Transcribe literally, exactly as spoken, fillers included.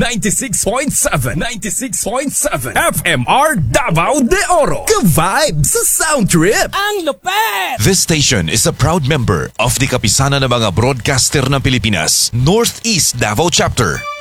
ninety-six point seven, ninety-six point seven F M R Davao de Oro. Ka-vibe sa Sound Trip. Ang lupet! This station is a proud member of the Kapisanan ng mga Broadcaster ng Pilipinas, Northeast Davao Chapter.